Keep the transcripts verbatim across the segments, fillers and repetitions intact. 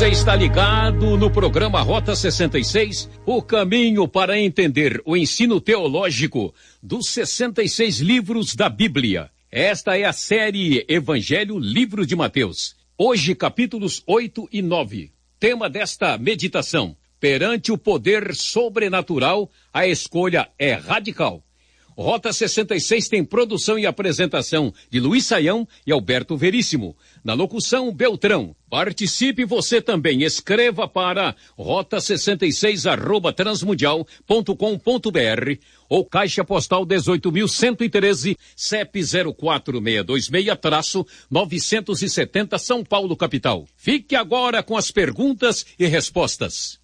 Você está ligado no programa Rota sessenta e seis, o caminho para entender o ensino teológico dos sessenta e seis livros da Bíblia. Esta é a série Evangelho Livro de Mateus. Hoje, capítulos oito e nove. Tema desta meditação: perante o poder sobrenatural, a escolha é radical. Rota sessenta e seis tem produção e apresentação de Luiz Saião e Alberto Veríssimo. Na locução, Beltrão. Participe você também. Escreva para rota sessenta e seis arroba transmundial ponto com ponto br ou Caixa Postal dezoito mil cento e treze, C E P zero quatro seis dois seis, novecentos e setenta, São Paulo, capital. Fique agora com as perguntas e respostas.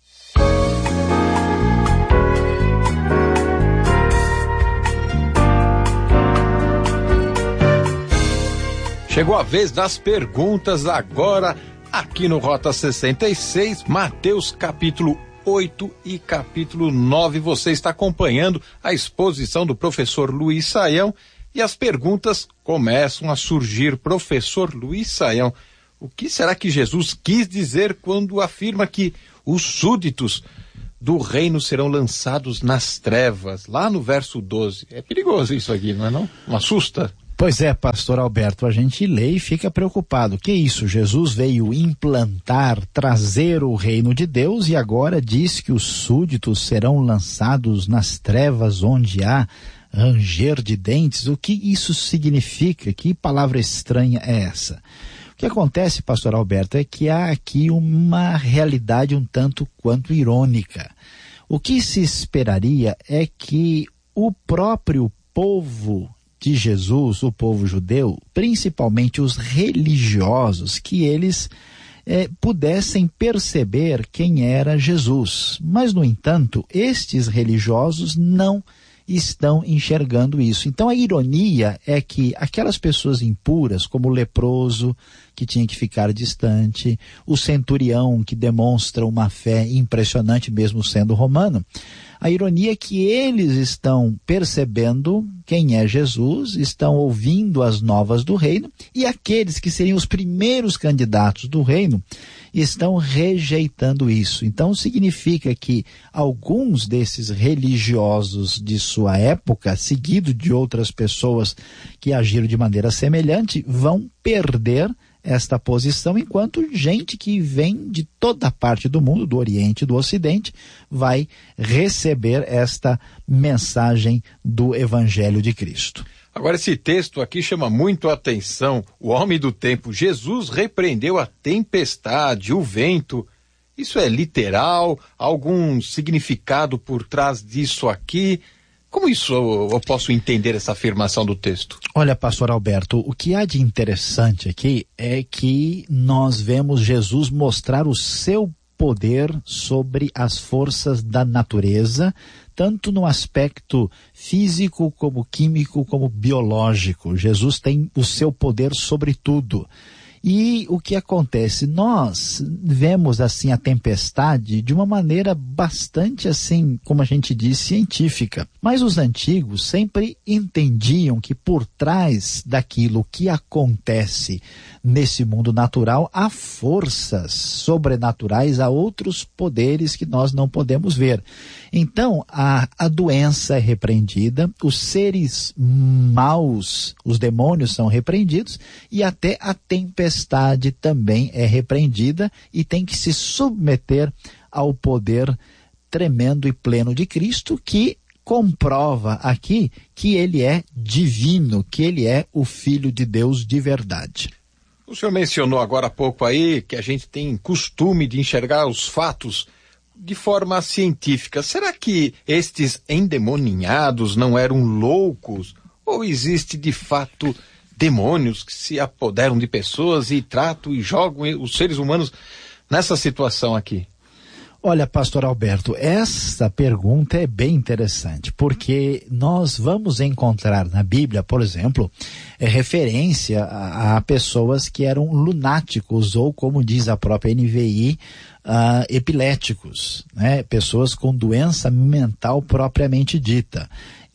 Chegou a vez das perguntas agora, aqui no Rota sessenta e seis, Mateus capítulo oito e capítulo nove. Você está acompanhando a exposição do professor Luiz Saião e as perguntas começam a surgir. Professor Luiz Saião, o que será que Jesus quis dizer quando afirma que os súditos do reino serão lançados nas trevas? Lá no verso doze. É perigoso isso aqui, não é não? Não assusta? Pois é, pastor Alberto, a gente lê e fica preocupado. Que isso? Jesus veio implantar, trazer o reino de Deus e agora diz que os súditos serão lançados nas trevas onde há ranger de dentes. O que isso significa? Que palavra estranha é essa? O que acontece, pastor Alberto, é que há aqui uma realidade um tanto quanto irônica. O que se esperaria é que o próprio povo de Jesus, o povo judeu, principalmente os religiosos, que eles eh, pudessem perceber quem era Jesus. Mas, no entanto, estes religiosos não estão enxergando isso. Então a ironia é que aquelas pessoas impuras, como o leproso, que tinha que ficar distante, o centurião, que demonstra uma fé impressionante mesmo sendo romano, a ironia é que eles estão percebendo quem é Jesus, estão ouvindo as novas do reino, e aqueles que seriam os primeiros candidatos do reino estão rejeitando isso. Então significa que alguns desses religiosos de sua época, seguido de outras pessoas que agiram de maneira semelhante, vão perder esta posição, enquanto gente que vem de toda parte do mundo, do Oriente e do Ocidente, vai receber esta mensagem do Evangelho de Cristo. Agora, esse texto aqui chama muito a atenção. O homem do tempo, Jesus, repreendeu a tempestade, o vento. Isso é literal? Algum significado por trás disso aqui? Como isso eu, eu posso entender essa afirmação do texto? Olha, pastor Alberto, o que há de interessante aqui é que nós vemos Jesus mostrar o seu poder sobre as forças da natureza, tanto no aspecto físico, como químico, como biológico. Jesus tem o seu poder sobre tudo. E o que acontece? Nós vemos assim a tempestade de uma maneira bastante assim, como a gente diz, científica. Mas os antigos sempre entendiam que por trás daquilo que acontece nesse mundo natural há forças sobrenaturais, há outros poderes que nós não podemos ver. Então a, a doença é repreendida, os seres maus, os demônios são repreendidos e até a tempestade também é repreendida e tem que se submeter ao poder tremendo e pleno de Cristo, que comprova aqui que ele é divino, que ele é o Filho de Deus de verdade. O senhor mencionou agora há pouco aí que a gente tem costume de enxergar os fatos de forma científica. Será que estes endemoninhados não eram loucos? Ou existe de fato demônios que se apoderam de pessoas e tratam e jogam os seres humanos nessa situação aqui? Olha, pastor Alberto, essa pergunta é bem interessante, porque nós vamos encontrar na Bíblia, por exemplo, é, referência a, a pessoas que eram lunáticos, ou como diz a própria N V I, uh, epiléticos, né? Pessoas com doença mental propriamente dita.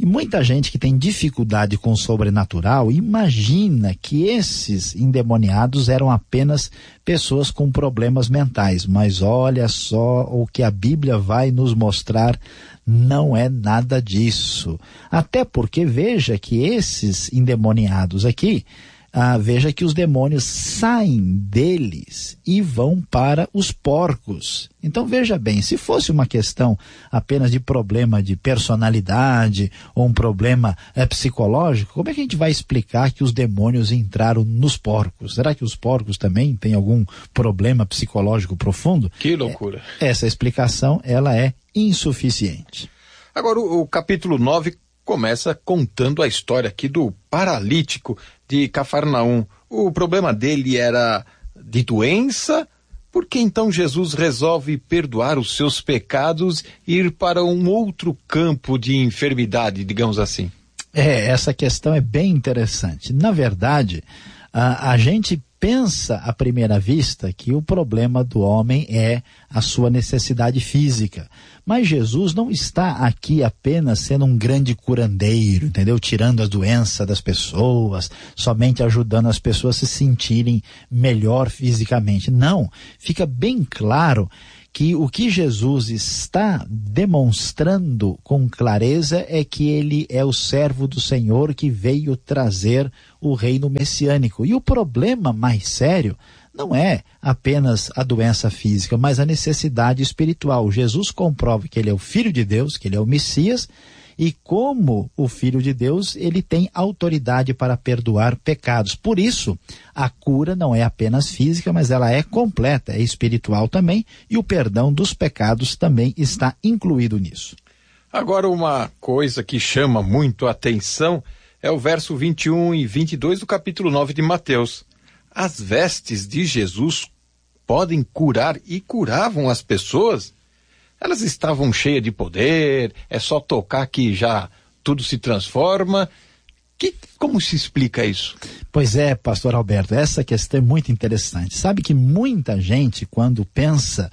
E muita gente que tem dificuldade com o sobrenatural imagina que esses endemoniados eram apenas pessoas com problemas mentais. Mas olha só o que a Bíblia vai nos mostrar, não é nada disso. Até porque veja que esses endemoniados aqui, Ah, veja que os demônios saem deles e vão para os porcos. Então veja bem, se fosse uma questão apenas de problema de personalidade ou um problema é, psicológico, como é que a gente vai explicar que os demônios entraram nos porcos? Será que os porcos também têm algum problema psicológico profundo? Que loucura. É, essa explicação ela é insuficiente. Agora o, o capítulo nove começa contando a história aqui do paralítico de Cafarnaum. O problema dele era de doença. Por que então Jesus resolve perdoar os seus pecados e ir para um outro campo de enfermidade, digamos assim? É, essa questão é bem interessante. Na verdade, a, a gente pensa à primeira vista que o problema do homem é a sua necessidade física. Mas Jesus não está aqui apenas sendo um grande curandeiro, entendeu? Tirando a doença das pessoas, somente ajudando as pessoas a se sentirem melhor fisicamente. Não, fica bem claro que o que Jesus está demonstrando com clareza é que ele é o servo do Senhor que veio trazer o reino messiânico. E o problema mais sério não é apenas a doença física, mas a necessidade espiritual. Jesus comprova que ele é o Filho de Deus, que ele é o Messias, e como o Filho de Deus, ele tem autoridade para perdoar pecados. Por isso, a cura não é apenas física, mas ela é completa, é espiritual também, e o perdão dos pecados também está incluído nisso. Agora, uma coisa que chama muito a atenção é o verso vinte e um e vinte e dois do capítulo nove de Mateus. As vestes de Jesus podem curar e curavam as pessoas? Elas estavam cheias de poder, é só tocar que já tudo se transforma. Que, como se explica isso? Pois é, pastor Alberto, essa questão é muito interessante. Sabe que muita gente, quando pensa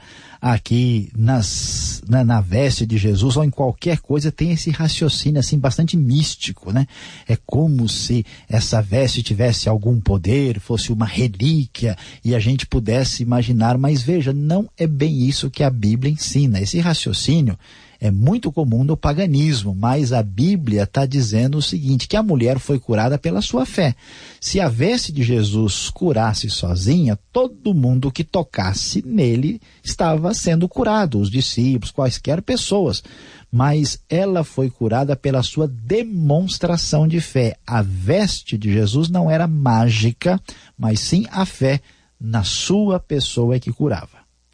aqui nas, na, na veste de Jesus ou em qualquer coisa, tem esse raciocínio assim bastante místico, né? É como se essa veste tivesse algum poder, fosse uma relíquia e a gente pudesse imaginar, mas veja, não é bem isso que a Bíblia ensina. Esse raciocínio é muito comum no paganismo, mas a Bíblia está dizendo o seguinte, que a mulher foi curada pela sua fé. Se a veste de Jesus curasse sozinha, todo mundo que tocasse nele estava sendo curado, os discípulos, quaisquer pessoas. Mas ela foi curada pela sua demonstração de fé. A veste de Jesus não era mágica, mas sim a fé na sua pessoa é que curava.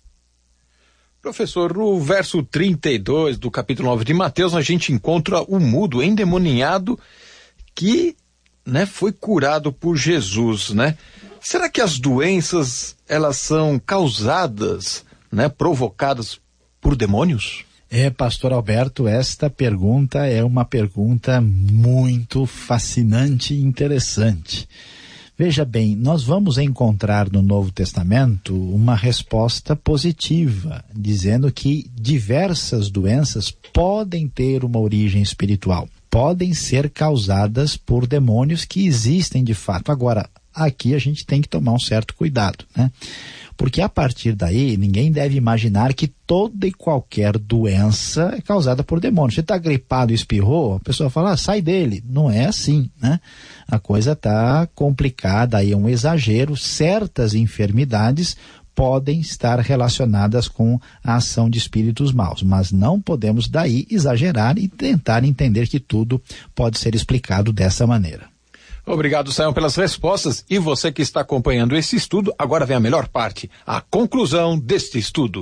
Professor, no verso trinta e dois do capítulo nove de Mateus, a gente encontra o mudo endemoniado que, né, foi curado por Jesus, né? Será que as doenças, elas são causadas, né, provocadas por demônios? É, pastor Alberto, esta pergunta é uma pergunta muito fascinante e interessante. Veja bem, nós vamos encontrar no Novo Testamento uma resposta positiva, dizendo que diversas doenças podem ter uma origem espiritual, podem ser causadas por demônios que existem de fato. Agora, aqui a gente tem que tomar um certo cuidado, né? Porque a partir daí, ninguém deve imaginar que toda e qualquer doença é causada por demônios. Você está gripado e espirrou, a pessoa fala, ah, sai dele. Não é assim, né? A coisa está complicada, aí é um exagero. Certas enfermidades podem estar relacionadas com a ação de espíritos maus, mas não podemos daí exagerar e tentar entender que tudo pode ser explicado dessa maneira. Obrigado, Sayão, pelas respostas. E você que está acompanhando esse estudo, agora vem a melhor parte, a conclusão deste estudo.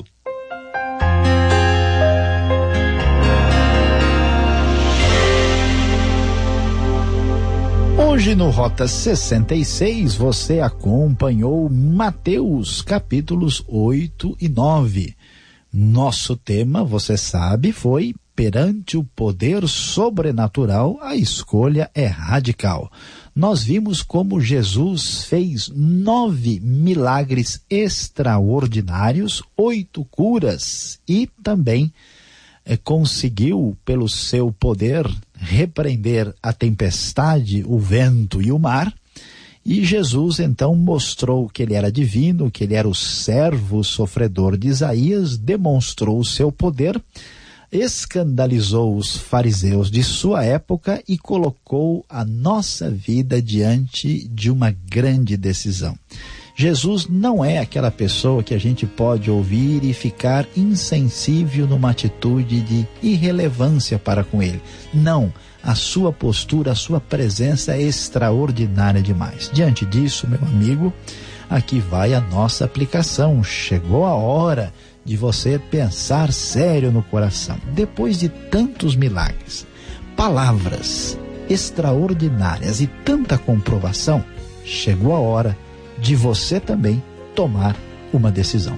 Hoje no Rota sessenta e seis você acompanhou Mateus capítulos oito e nove. Nosso tema, você sabe, foi perante o poder sobrenatural, a escolha é radical. Nós vimos como Jesus fez nove milagres extraordinários, oito curas e também eh, conseguiu, pelo seu poder, repreender a tempestade, o vento e o mar. E Jesus então mostrou que ele era divino, que ele era o servo sofredor de Isaías, demonstrou o seu poder, escandalizou os fariseus de sua época e colocou a nossa vida diante de uma grande decisão. Jesus não é aquela pessoa que a gente pode ouvir e ficar insensível numa atitude de irrelevância para com ele. Não, a sua postura, a sua presença é extraordinária demais. Diante disso, meu amigo, aqui vai a nossa aplicação. Chegou a hora de você pensar sério no coração. Depois de tantos milagres, palavras extraordinárias e tanta comprovação, chegou a hora de você também tomar uma decisão.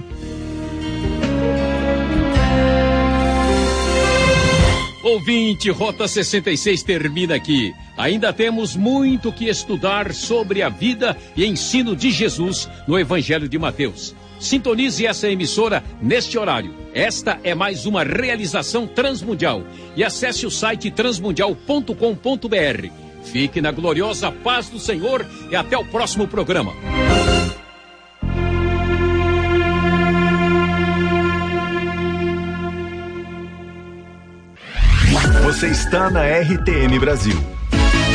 Ouvinte, Rota sessenta e seis termina aqui. Ainda temos muito que estudar sobre a vida e ensino de Jesus no Evangelho de Mateus. Sintonize essa emissora neste horário. Esta é mais uma realização Transmundial. E acesse o site transmundial ponto com ponto br. Fique na gloriosa paz do Senhor e até o próximo programa. Você está na R T M Brasil.